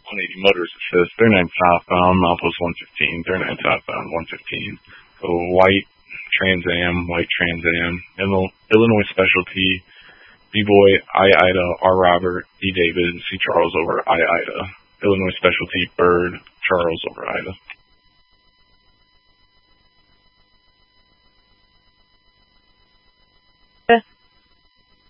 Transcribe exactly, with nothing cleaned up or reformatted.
one eighty Motors Assist, thirty-nine southbound, milepost one fifteen, thirty-nine southbound, one fifteen. So white Trans Am, white Trans Am, Illinois Specialty, B-Boy, I, Ida, R. Robert, D. David, C. Charles over I, Ida. Illinois Specialty, Bird, Charles over Ida.